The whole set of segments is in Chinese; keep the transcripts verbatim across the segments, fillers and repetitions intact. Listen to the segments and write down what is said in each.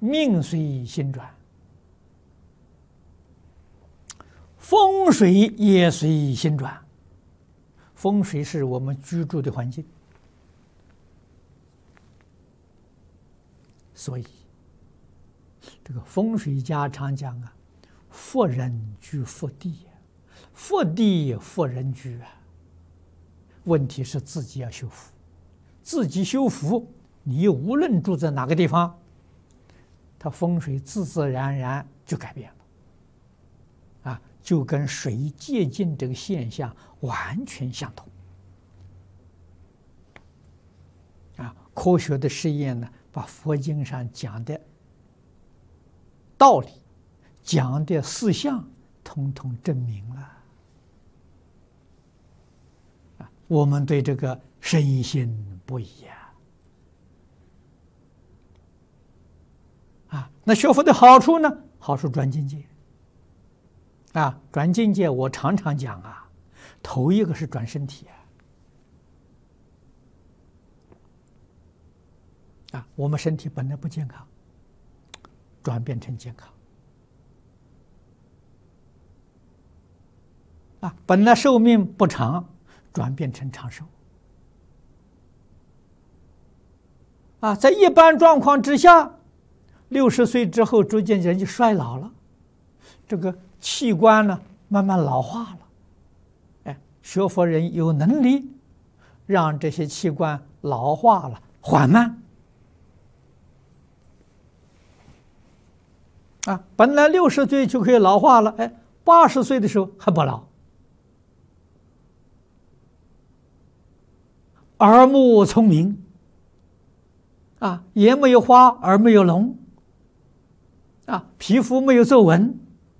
命随心转，风水也随心转。风水是我们居住的环境，所以这个风水家常讲啊，福人居福地，福地福人居啊。问题是自己要修福，自己修福，你无论住在哪个地方，它风水自自然然就改变了，啊，就跟水借镜这个现象完全相同。啊，科学的实验呢，把佛经上讲的道理、讲的事项，统统证明了。啊，我们对这个深信不疑啊！啊，那学佛的好处呢？好处转境界。啊，转境界，我常常讲啊，头一个是转身体啊。啊，我们身体本来不健康，转变成健康。啊，本来寿命不长，转变成长寿。啊，在一般状况之下，六十岁之后逐渐人就衰老了，这个器官呢慢慢老化了。哎，学佛人有能力让这些器官老化了缓慢。啊，本来六十岁就可以老化了，哎，八十岁的时候还不老。耳目聪明，啊，眼没有花，耳没有聋，啊，皮肤没有皱纹，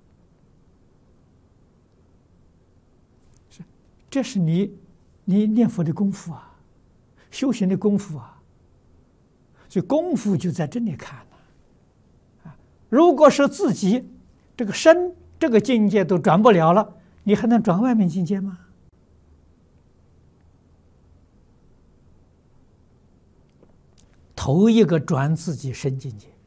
这是你你念佛的功夫啊，修行的功夫啊，所以功夫就在这里看了。啊，如果是自己这个身这个境界都转不了了，你还能转外面境界吗？头一个转自己身境界，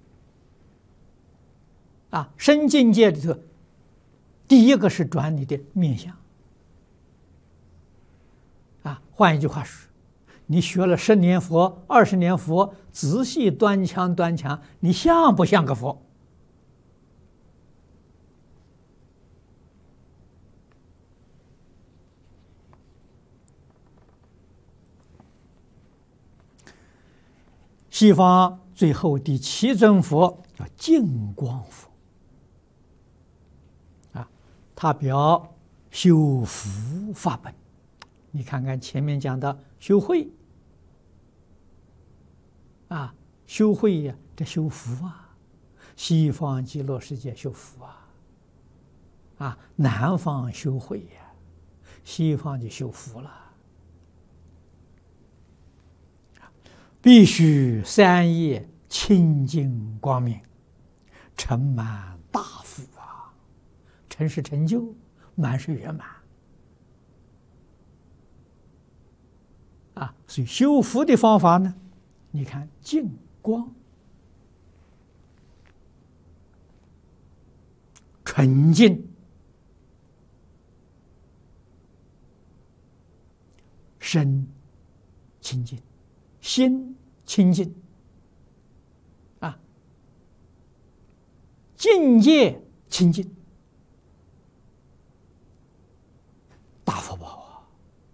啊，身境界里头，第一个是转你的面相，啊，换一句话说，你学了十年佛、二十年佛，仔细端详端详，你像不像个佛？西方最后第七尊佛叫净光佛，啊，他表修福法本。你看看前面讲的修慧，啊，修慧呀，这修福啊，西方极乐世界修福啊，啊，南方修慧呀，西方就修福了。必须三业清净光明，成满大福啊！成是成就，满是圆满啊！所以修福的方法呢，你看净光、纯净、身清净。心清净，啊，境界清净，大福报啊！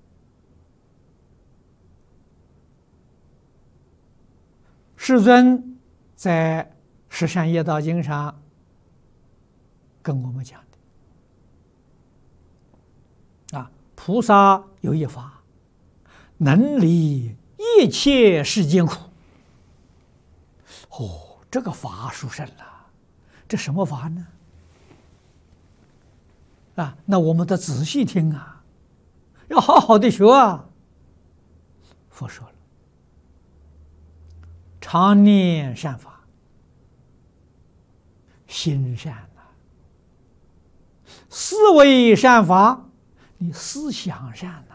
世尊在《十善业道经》上跟我们讲的，啊，菩萨有一法，能离一切世间苦。哦，这个法殊胜了，这什么法呢？啊，那我们得仔细听啊，要好好的学啊。佛说了，常念善法，心善啊；思维善法，你思想善啊。